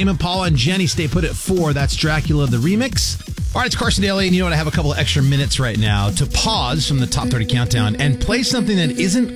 Tame Impala and Jenny stay put at 4. That's Dracula, the remix. All right, it's Carson Daly, and you know what? I have a couple of extra minutes right now to pause from the Top 30 Countdown and play something that isn't